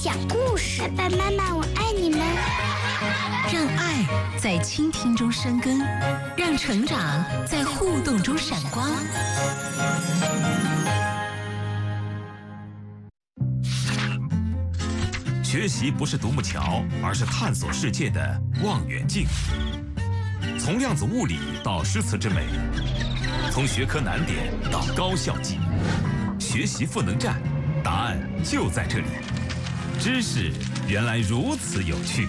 讲故事。爸爸妈妈，我爱你们。 让爱在倾听中生根，让成长在互动中闪光。 学习不是独木桥，而是探索世界的望远镜。从量子物理到诗词之美，从学科难点到高效记忆，学习赋能站，答案就在这里。知识原来如此有趣。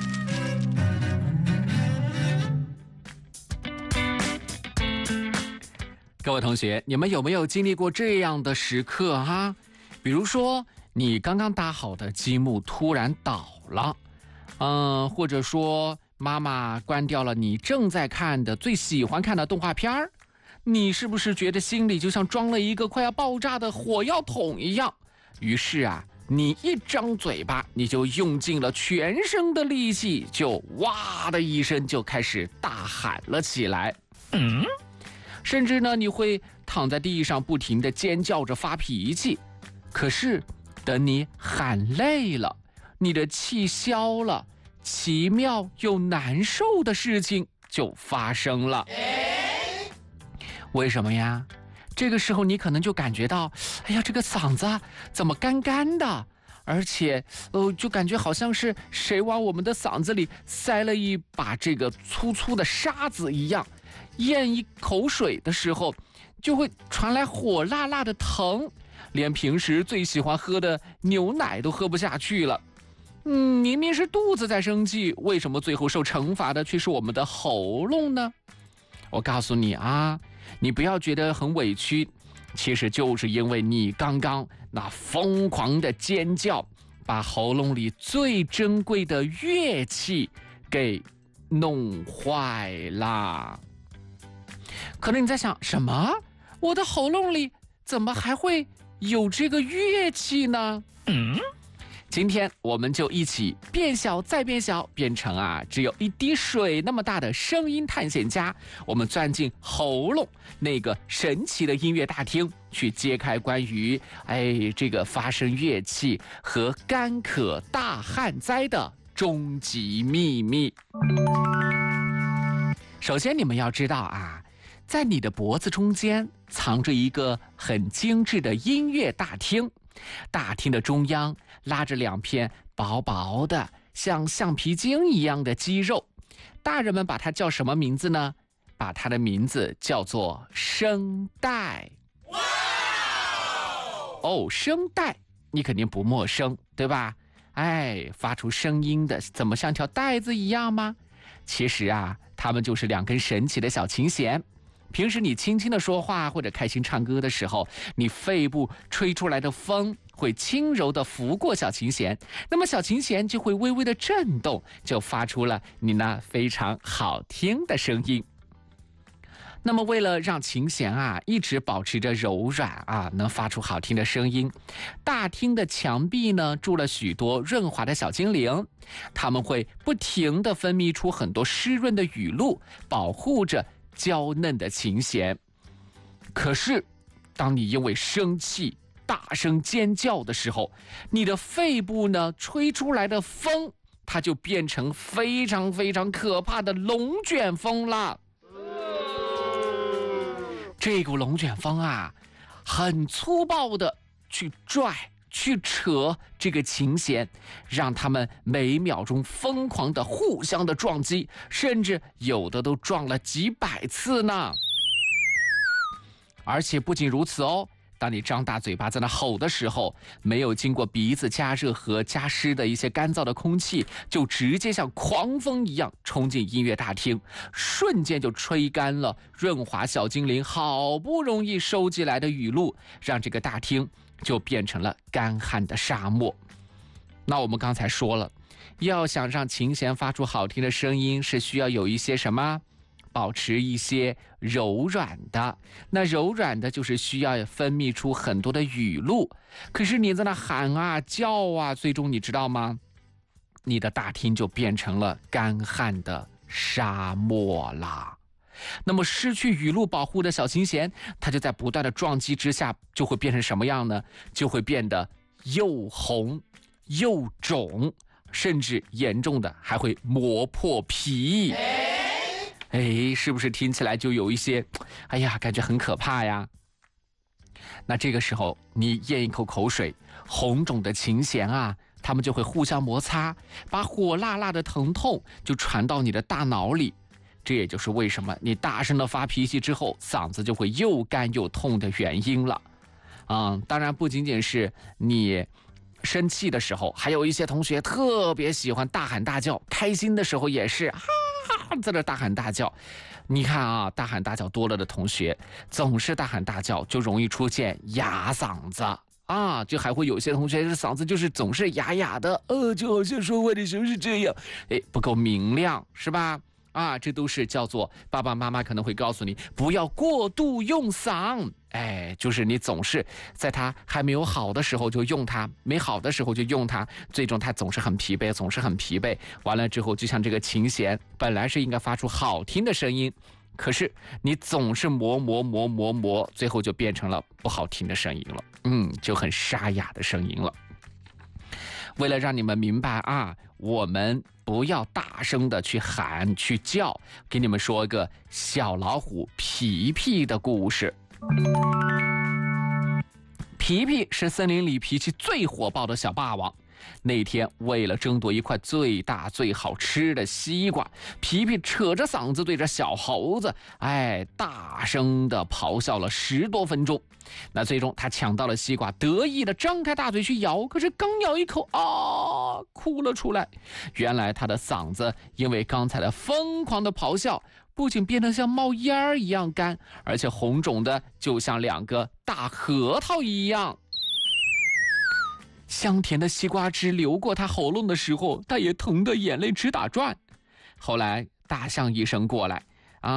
各位同学，你们有没有经历过这样的时刻哈？比如说你刚刚搭好的积木突然倒了，或者说妈妈关掉了你正在看的最喜欢看的动画片儿，你是不是觉得心里就像装了一个快要爆炸的火药桶一样？于是啊，你一张嘴巴，你就用尽了全身的力气，就哇的一声就开始大喊了起来。甚至呢，你会躺在地上不停地尖叫着发脾气。可是等你喊累了，你的气消了，奇妙又难受的事情就发生了。为什么呀？这个时候你可能就感觉到，哎呀，这个嗓子怎么干干的，而且就感觉好像是谁往我们的嗓子里塞了一把这个粗粗的沙子一样，咽一口水的时候就会传来火辣辣的疼，连平时最喜欢喝的牛奶都喝不下去了。明明是肚子在生气，为什么最后受惩罚的却是我们的喉咙呢？我告诉你啊，你不要觉得很委屈，其实就是因为你刚刚那疯狂的尖叫，把喉咙里最珍贵的乐器给弄坏了。可能你在想，什么？我的喉咙里怎么还会有这个乐器呢？今天我们就一起变小再变小，变成只有一滴水那么大的声音探险家。我们钻进喉咙那个神奇的音乐大厅，去揭开关于这个发声乐器和干渴大旱灾的终极秘密。首先你们要知道在你的脖子中间藏着一个很精致的音乐大厅，大厅的中央拉着两片薄薄的像橡皮筋一样的肌肉，大人们把它叫什么名字呢？把它的名字叫做声带。声带你肯定不陌生，对吧？发出声音的怎么像条带子一样吗？其实它们就是两根神奇的小琴弦。平时你轻轻的说话或者开心唱歌的时候，你肺部吹出来的风会轻柔的拂过小琴弦，那么小琴弦就会微微的震动，就发出了你那非常好听的声音。那么为了让琴弦一直保持着柔软能发出好听的声音，大厅的墙壁呢住了许多润滑的小精灵，它们会不停地分泌出很多湿润的雨露，保护着娇嫩的琴弦。可是当你因为生气大声尖叫的时候，你的肺部呢吹出来的风，它就变成非常非常可怕的龙卷风了。这股龙卷风很粗暴的去拽去扯这个琴弦，让他们每秒钟疯狂的互相的撞击，甚至有的都撞了几百次呢。而且不仅如此当你张大嘴巴在那吼的时候，没有经过鼻子加热和加湿的一些干燥的空气，就直接像狂风一样冲进音乐大厅，瞬间就吹干了润滑小精灵好不容易收集来的雨露，让这个大厅就变成了干旱的沙漠。那我们刚才说了，要想让琴弦发出好听的声音，是需要有一些什么？保持一些柔软的，那柔软的就是需要分泌出很多的雨露。可是你在那喊叫最终你知道吗？你的大厅就变成了干旱的沙漠啦。那么失去雨露保护的小琴弦，它就在不断的撞击之下，就会变成什么样呢？就会变得又红又肿，甚至严重的还会磨破皮。是不是听起来就有一些，感觉很可怕呀？那这个时候你咽一口口水，红肿的琴弦啊，它们就会互相摩擦，把火辣辣的疼痛就传到你的大脑里。这也就是为什么你大声的发脾气之后，嗓子就会又干又痛的原因了。当然不仅仅是你生气的时候，还有一些同学特别喜欢大喊大叫，开心的时候也是在这大喊大叫。你看啊，大喊大叫多了的同学，总是大喊大叫，就容易出现哑嗓子啊，就还会有些同学的嗓子就是总是哑哑的，就好像说话的时候是这样，不够明亮，是吧？这都是叫做爸爸妈妈可能会告诉你不要过度用嗓，就是你总是在他还没有好的时候就用它，没好的时候就用它，最终他总是很疲惫，完了之后就像这个琴弦本来是应该发出好听的声音，可是你总是磨，最后就变成了不好听的声音了，就很沙哑的声音了。为了让你们明白我们不要大声的去喊去叫，给你们说一个小老虎皮皮的故事。皮皮是森林里脾气最火爆的小霸王。那天为了争夺一块最大最好吃的西瓜，皮皮扯着嗓子对着小猴子大声的咆哮了10多分钟。那最终他抢到了西瓜，得意的张开大嘴去咬，可是刚咬一口哭了出来。原来他的嗓子因为刚才的疯狂的咆哮，不仅变得像冒烟一样干，而且红肿的就像2个大核桃一样。香甜的西瓜汁流过他喉咙的时候，他也疼得眼泪直打转。后来大象医生过来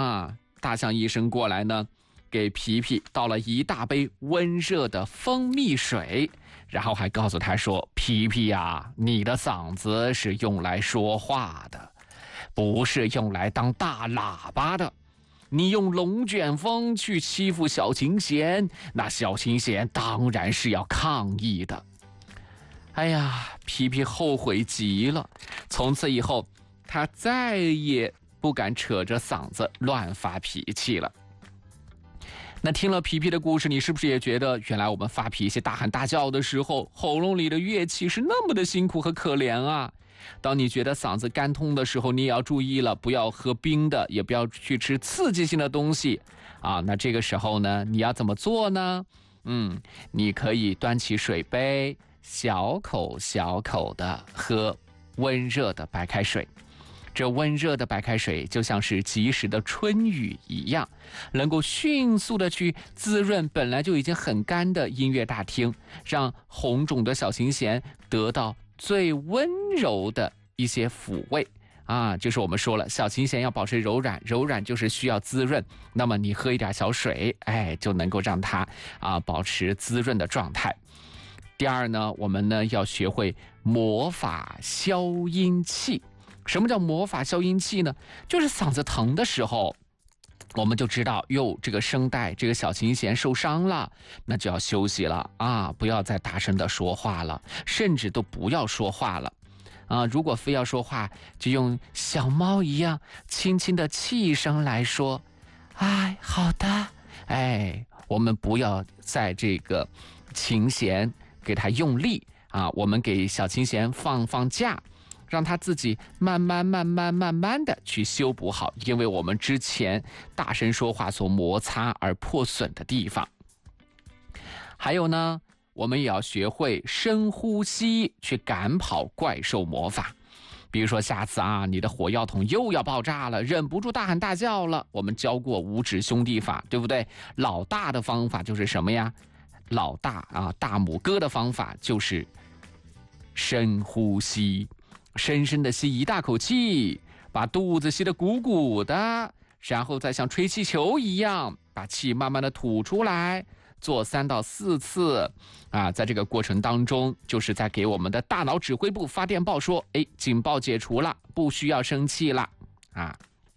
呢，给皮皮倒了一大杯温热的蜂蜜水，然后还告诉他说，皮皮呀，你的嗓子是用来说话的，不是用来当大喇叭的。你用龙卷风去欺负小琴弦，那小琴弦当然是要抗议的。皮皮后悔极了，从此以后他再也不敢扯着嗓子乱发脾气了。那听了皮皮的故事，你是不是也觉得原来我们发脾气大喊大叫的时候，喉咙里的乐器是那么的辛苦和可怜啊？当你觉得嗓子干痛的时候，你也要注意了，不要喝冰的，也不要去吃刺激性的东西那这个时候呢，你要怎么做呢？你可以端起水杯，小口小口的喝温热的白开水。这温热的白开水就像是及时的春雨一样，能够迅速的去滋润本来就已经很干的音乐大厅，让红肿的小琴弦得到最温柔的一些抚慰就是我们说了，小琴弦要保持柔软，柔软就是需要滋润，那么你喝一点小水就能够让它保持滋润的状态。第二呢，我们呢要学会魔法消音器。什么叫魔法消音器呢？就是嗓子疼的时候，我们就知道这个声带这个小琴弦受伤了，那就要休息了不要再大声的说话了，甚至都不要说话了如果非要说话，就用小猫一样轻轻的气声来说。好的。我们不要在这个琴弦给它用力我们给小琴弦放假，让它自己慢慢的去修补好，因为我们之前大声说话所摩擦而破损的地方。还有呢，我们也要学会深呼吸去赶跑怪兽魔法。比如说下次你的火药桶又要爆炸了，忍不住大喊大叫了，我们教过五指兄弟法，对不对？老大的方法就是什么呀？老大大拇哥的方法就是深呼吸，深深的吸一大口气，把肚子吸得鼓鼓的，然后再像吹气球一样把气慢慢的吐出来，做3到4次在这个过程当中，就是在给我们的大脑指挥部发电报说，警报解除了，不需要生气了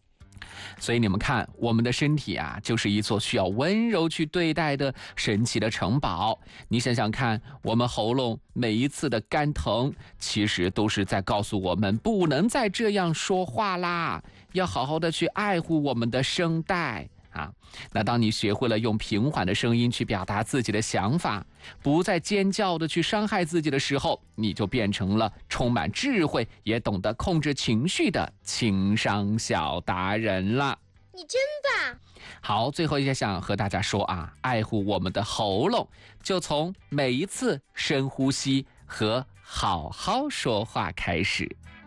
所以你们看，我们的身体啊，就是一座需要温柔去对待的神奇的城堡。你想想看，我们喉咙每一次的干疼，其实都是在告诉我们不能再这样说话啦，要好好的去爱护我们的声带啊。那当你学会了用平缓的声音去表达自己的想法，不再尖叫的去伤害自己的时候，你就变成了充满智慧也懂得控制情绪的情商小达人了。 你真棒！ 好，最后也想和大家说啊，爱护我们的喉咙，就从每一次深呼吸和好好说话开始。